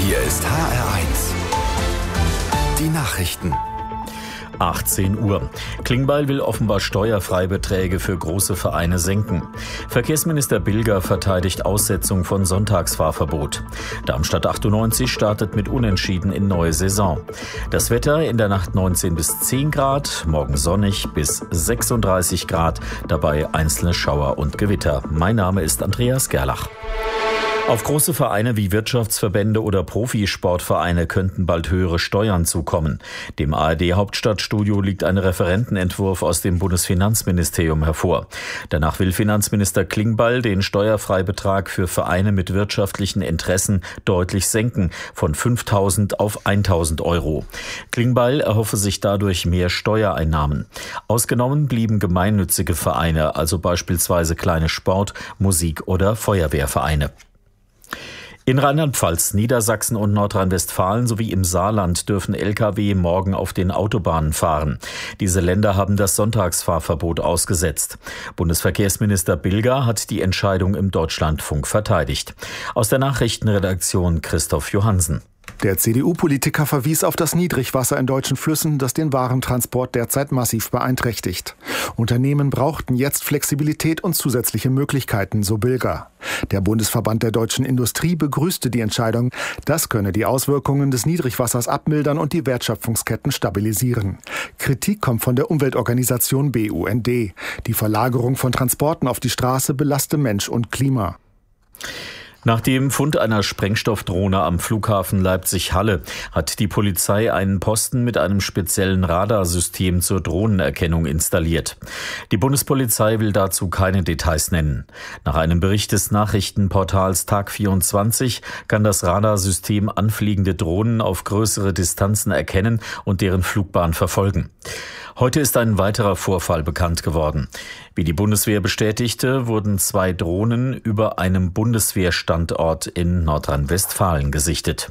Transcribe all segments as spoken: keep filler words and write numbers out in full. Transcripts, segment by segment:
Hier ist H R eins. Die Nachrichten. achtzehn Uhr. Klingbeil will offenbar Steuerfreibeträge für große Vereine senken. Verkehrsminister Bilger verteidigt Aussetzung von Sonntagsfahrverbot. Darmstadt achtundneunzig startet mit Unentschieden in neue Saison. Das Wetter in der Nacht neunzehn bis zehn Grad, morgen sonnig bis sechsunddreißig Grad, dabei einzelne Schauer und Gewitter. Mein Name ist Andreas Gerlach. Auf große Vereine wie Wirtschaftsverbände oder Profisportvereine könnten bald höhere Steuern zukommen. Dem A R D-Hauptstadtstudio liegt ein Referentenentwurf aus dem Bundesfinanzministerium hervor. Danach will Finanzminister Klingbeil den Steuerfreibetrag für Vereine mit wirtschaftlichen Interessen deutlich senken, von fünftausend auf eintausend Euro. Klingbeil erhoffe sich dadurch mehr Steuereinnahmen. Ausgenommen blieben gemeinnützige Vereine, also beispielsweise kleine Sport-, Musik- oder Feuerwehrvereine. In Rheinland-Pfalz, Niedersachsen und Nordrhein-Westfalen sowie im Saarland dürfen L K W morgen auf den Autobahnen fahren. Diese Länder haben das Sonntagsfahrverbot ausgesetzt. Bundesverkehrsminister Bilger hat die Entscheidung im Deutschlandfunk verteidigt. Aus der Nachrichtenredaktion Christoph Johansen. Der C D U-Politiker verwies auf das Niedrigwasser in deutschen Flüssen, das den Warentransport derzeit massiv beeinträchtigt. Unternehmen brauchten jetzt Flexibilität und zusätzliche Möglichkeiten, so Bilger. Der Bundesverband der deutschen Industrie begrüßte die Entscheidung. Das könne die Auswirkungen des Niedrigwassers abmildern und die Wertschöpfungsketten stabilisieren. Kritik kommt von der Umweltorganisation B U N D. Die Verlagerung von Transporten auf die Straße belaste Mensch und Klima. Nach dem Fund einer Sprengstoffdrohne am Flughafen Leipzig-Halle hat die Polizei einen Posten mit einem speziellen Radarsystem zur Drohnenerkennung installiert. Die Bundespolizei will dazu keine Details nennen. Nach einem Bericht des Nachrichtenportals Tag vierundzwanzig kann das Radarsystem anfliegende Drohnen auf größere Distanzen erkennen und deren Flugbahn verfolgen. Heute ist ein weiterer Vorfall bekannt geworden. Wie die Bundeswehr bestätigte, wurden zwei Drohnen über einem Bundeswehrstandort in Nordrhein-Westfalen gesichtet.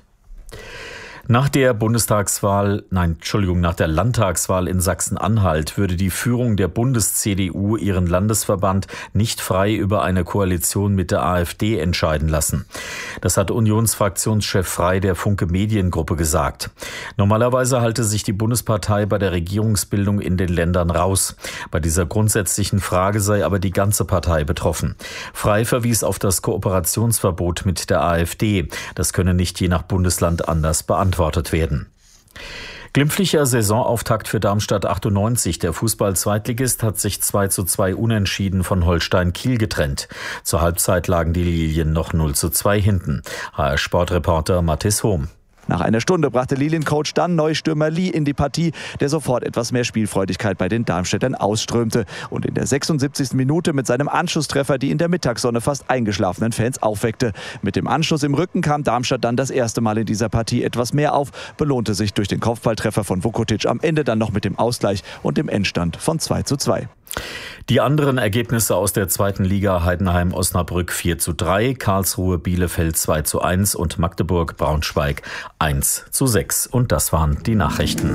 Nach der Bundestagswahl, nein, Entschuldigung, nach der Landtagswahl in Sachsen-Anhalt würde die Führung der Bundes-C D U ihren Landesverband nicht frei über eine Koalition mit der AfD entscheiden lassen. Das hat Unionsfraktionschef Frey der Funke Mediengruppe gesagt. Normalerweise halte sich die Bundespartei bei der Regierungsbildung in den Ländern raus. Bei dieser grundsätzlichen Frage sei aber die ganze Partei betroffen. Frey verwies auf das Kooperationsverbot mit der AfD. Das könne nicht je nach Bundesland anders beantwortet werden. Glimpflicher Saisonauftakt für Darmstadt achtundneunzig. Der Fußball-Zweitligist hat sich zwei zu zwei unentschieden von Holstein Kiel getrennt. Zur Halbzeit lagen die Lilien noch null zu zwei hinten. H R-Sportreporter Mathis Hohm. Nach einer Stunde brachte Liliencoach dann Neustürmer Lee in die Partie, der sofort etwas mehr Spielfreudigkeit bei den Darmstädtern ausströmte und in der sechsundsiebzigsten Minute mit seinem Anschlusstreffer die in der Mittagssonne fast eingeschlafenen Fans aufweckte. Mit dem Anschluss im Rücken kam Darmstadt dann das erste Mal in dieser Partie etwas mehr auf, belohnte sich durch den Kopfballtreffer von Vukotic am Ende dann noch mit dem Ausgleich und dem Endstand von zwei zu zwei. Die anderen Ergebnisse aus der zweiten Liga: Heidenheim-Osnabrück vier zu drei, Karlsruhe-Bielefeld zwei zu eins und Magdeburg-Braunschweig eins zu sechs. Und das waren die Nachrichten.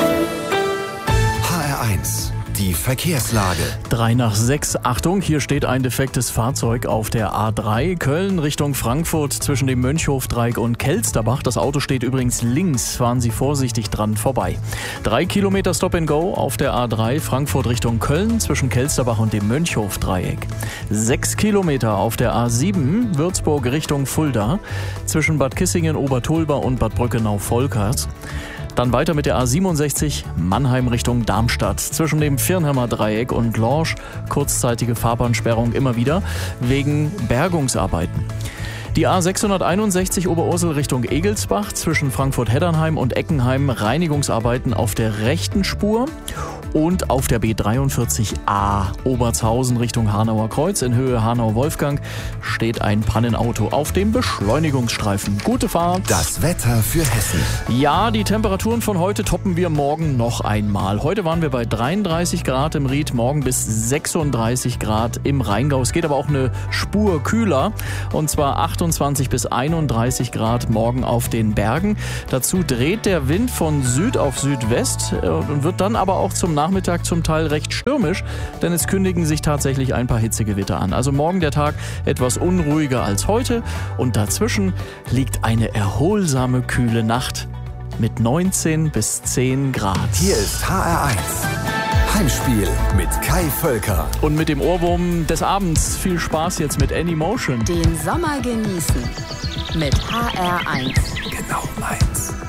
H R eins. Die Verkehrslage. Drei nach sechs. Achtung, hier steht ein defektes Fahrzeug auf der A drei. Köln Richtung Frankfurt zwischen dem Mönchhofdreieck und Kelsterbach. Das Auto steht übrigens links. Fahren Sie vorsichtig dran vorbei. Drei Kilometer Stop and Go auf der A drei. Frankfurt Richtung Köln zwischen Kelsterbach und dem Mönchhofdreieck. Sechs Kilometer auf der A sieben. Würzburg Richtung Fulda zwischen Bad Kissingen, Obertulba und Bad Brückenau-Volkers. Dann weiter mit der A siebenundsechzig, Mannheim Richtung Darmstadt. Zwischen dem Firnheimer Dreieck und Lorsch kurzzeitige Fahrbahnsperrung immer wieder wegen Bergungsarbeiten. Die A sechshunderteinundsechzig Oberursel Richtung Egelsbach zwischen Frankfurt-Heddernheim und Eckenheim Reinigungsarbeiten auf der rechten Spur. Und auf der B dreiundvierzig A Obertshausen Richtung Hanauer Kreuz in Höhe Hanau-Wolfgang steht ein Pannenauto auf dem Beschleunigungsstreifen. Gute Fahrt. Das Wetter für Hessen. Ja, die Temperaturen von heute toppen wir morgen noch einmal. Heute waren wir bei dreiunddreißig Grad im Ried, morgen bis sechsunddreißig Grad im Rheingau. Es geht aber auch eine Spur kühler und zwar achtunddreißig achtundzwanzig bis einunddreißig Grad morgen auf den Bergen. Dazu dreht der Wind von Süd auf Südwest und wird dann aber auch zum Nachmittag zum Teil recht stürmisch, denn es kündigen sich tatsächlich ein paar Hitzegewitter an. Also morgen der Tag etwas unruhiger als heute und dazwischen liegt eine erholsame, kühle Nacht mit neunzehn bis zehn Grad. Hier ist H R eins. Heimspiel mit Kai Völker. Und mit dem Ohrwurm des Abends viel Spaß jetzt mit Anymotion. Den Sommer genießen mit H R eins. Genau meins.